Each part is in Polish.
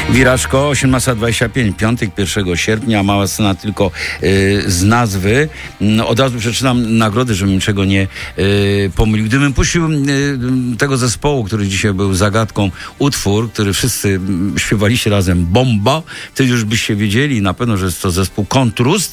Wiraczko, 18:25, piątek 1 sierpnia, mała scena tylko z nazwy. Od razu przeczytam nagrody, żebym niczego nie pomylił. Gdybym puścił tego zespołu, który dzisiaj był zagadką, utwór, który wszyscy śpiewaliście razem, Bomba, to już byście wiedzieli na pewno, że jest to zespół Kontrust.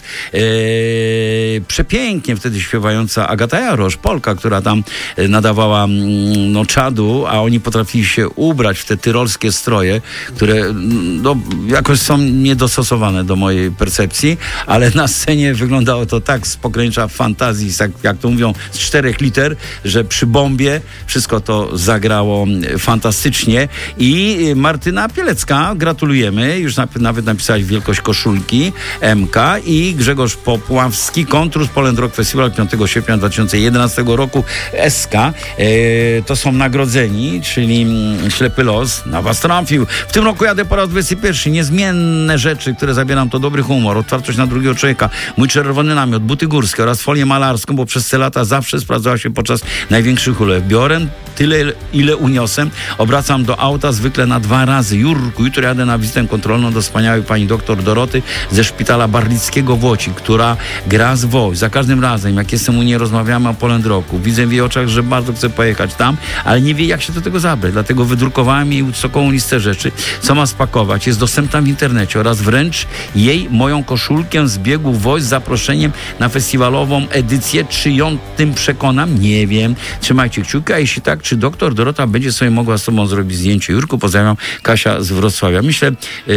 Przepięknie wtedy śpiewająca Agata Jarosz, Polka, która tam nadawała czadu, a oni potrafili się ubrać w te tyrolskie stroje, które jakoś są niedostosowane do mojej percepcji, ale na scenie wyglądało to tak z pogranicza fantazji, jak to mówią, z 4 liter, że przy bombie wszystko to zagrało fantastycznie. I Martyna Pielecka, gratulujemy, już nawet napisałeś wielkość koszulki MK, i Grzegorz Popławski, Kontrust, Poland Rock Festival 5 sierpnia 2011 roku, SK, to są nagrodzeni, czyli ślepy los na was trafił. W tym roku jadę po raz 21. Niezmienne rzeczy, które zabieram, to dobry humor, otwartość na drugiego człowieka, mój czerwony namiot, buty górskie oraz folię malarską, bo przez te lata zawsze sprawdzała się podczas największych ulew. Biorę tyle, ile uniosę, obracam do auta zwykle na 2 razy. Jurku, jutro jadę na wizytę kontrolną do wspaniałej pani doktor Doroty ze szpitala Barlickiego w Łodzi, która gra z WOŚ. Za każdym razem, jak jestem u niej, rozmawiamy o Poland Rocku. Widzę w jej oczach, że bardzo chce pojechać tam, ale nie wie, jak się do tego zabrać. Dlatego wydrukowałem jej wysoką listę rzeczy, co ma spakować. Jest dostępna w internecie oraz wręcz jej moją koszulkę z biegu WOŚ z zaproszeniem na festiwalową edycję. Czy ją tym przekonam? Nie wiem. Trzymajcie kciuki, a jeśli tak, czy doktor Dorota będzie sobie mogła z tobą zrobić zdjęcie? Jurku, pozdrawiam, Kasia z Wrocławia. Myślę,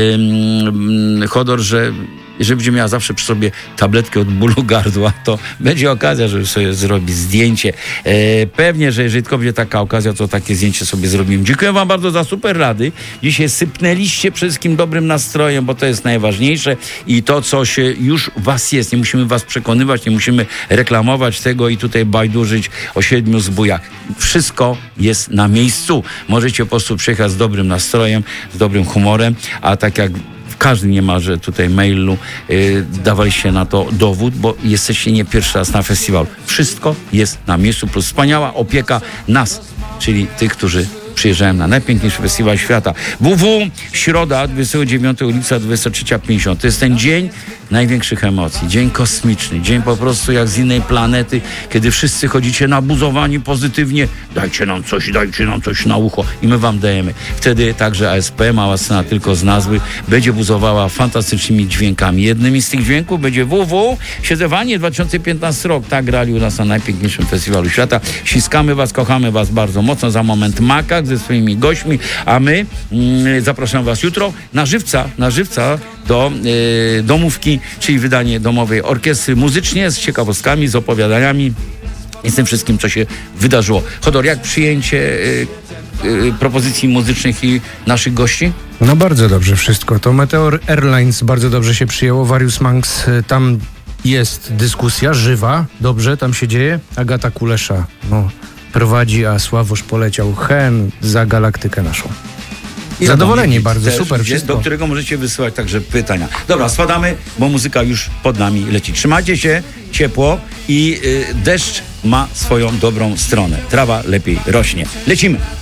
Chodor, że jeżeli będzie miała zawsze przy sobie tabletkę od bólu gardła, to będzie okazja, żeby sobie zrobić zdjęcie. Pewnie, że jeżeli tylko będzie taka okazja, to takie zdjęcie sobie zrobimy. Dziękuję wam bardzo za super rady. Dzisiaj sypnęliście przede wszystkim dobrym nastrojem, bo to jest najważniejsze i to, co się już was jest. Nie musimy was przekonywać, nie musimy reklamować tego i tutaj bajdurzyć o 7 zbójach. Wszystko jest na miejscu. Możecie po prostu przyjechać z dobrym nastrojem, z dobrym humorem, a tak jak każdy niemalże tutaj mailu dawaliście na to dowód, bo jesteście nie pierwszy raz na festiwalu. Wszystko jest na miejscu, plus wspaniała opieka nas, czyli tych, którzy przyjeżdżałem na najpiękniejszy festiwal świata. WW, środa, 29 lipca, 23:50. To jest ten dzień największych emocji. Dzień kosmiczny. Dzień po prostu jak z innej planety, kiedy wszyscy chodzicie nabuzowani pozytywnie. Dajcie nam coś na ucho i my wam dajemy. Wtedy także ASP, mała scena tylko z nazwy, będzie buzowała fantastycznymi dźwiękami. Jednymi z tych dźwięków będzie WW, Siedzewanie 2015 rok. Tak grali u nas na najpiękniejszym festiwalu świata. Ściskamy was, kochamy was bardzo mocno. Za moment Makak ze swoimi gośćmi, a my zapraszam was jutro na żywca do domówki, czyli wydanie domowej orkiestry muzycznie, z ciekawostkami, z opowiadaniami i z tym wszystkim, co się wydarzyło. Chodor, jak przyjęcie propozycji muzycznych i naszych gości? No bardzo dobrze wszystko. To Meteor Airlines bardzo dobrze się przyjęło. Various Monks, tam jest dyskusja żywa, dobrze tam się dzieje. Agata Kulesza prowadzi, a Sławosz poleciał za galaktykę naszą. I zadowoleni bardzo, super wszystko. Do którego możecie wysyłać także pytania. Dobra, spadamy, bo muzyka już pod nami leci. Trzymajcie się, ciepło i deszcz ma swoją dobrą stronę. Trawa lepiej rośnie. Lecimy!